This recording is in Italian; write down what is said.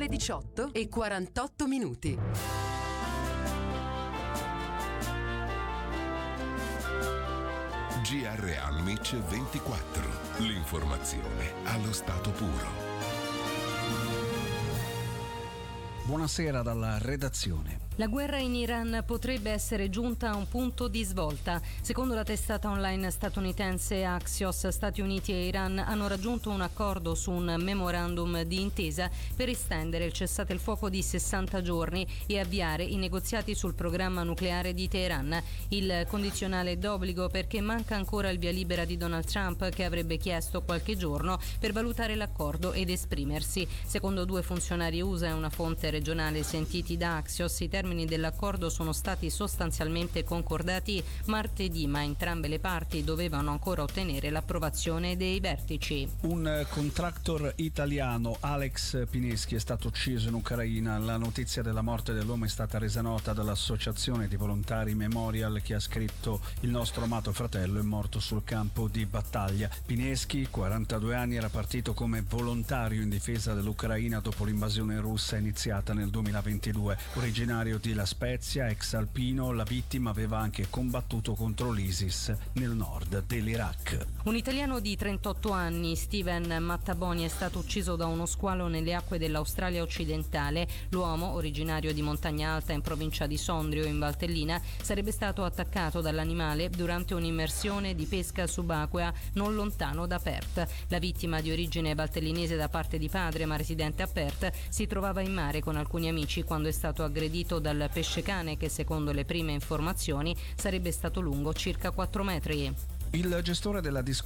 ore 18 e 48 minuti. GR Almic 24. L'informazione allo stato puro. Buonasera dalla redazione. La guerra in Iran potrebbe essere giunta a un punto di svolta. Secondo la testata online statunitense Axios, Stati Uniti e Iran hanno raggiunto un accordo su un memorandum di intesa per estendere il cessate il fuoco di 60 giorni e avviare i negoziati sul programma nucleare di Teheran. Il condizionale è d'obbligo perché manca ancora il via libera di Donald Trump, che avrebbe chiesto qualche giorno per valutare l'accordo ed esprimersi. Secondo due funzionari USA e una fonte regionale sentiti da Axios, i termini dell'accordo sono stati sostanzialmente concordati martedì, ma entrambe le parti dovevano ancora ottenere l'approvazione dei vertici. Un contractor italiano, Alex Pineschi, è stato ucciso in Ucraina. La notizia della morte dell'uomo è stata resa nota dall'associazione di volontari Memorial, che ha scritto: il nostro amato fratello è morto sul campo di battaglia. Pineschi, 42 anni, era partito come volontario in difesa dell'Ucraina dopo l'invasione russa iniziata nel 2022. Originario di La Spezia, ex alpino, la vittima aveva anche combattuto contro l'ISIS nel nord dell'Iraq. Un italiano di 38 anni, Steven Mattaboni, è stato ucciso da uno squalo nelle acque dell'Australia occidentale. L'uomo, originario di Montagna Alta in provincia di Sondrio in Valtellina, sarebbe stato attaccato dall'animale durante un'immersione di pesca subacquea non lontano da Perth. La vittima, di origine valtellinese da parte di padre ma residente a Perth, si trovava in mare con alcuni amici quando è stato aggredito dal pescecane, che secondo le prime informazioni sarebbe stato lungo circa 4 metri. Il gestore della discoteca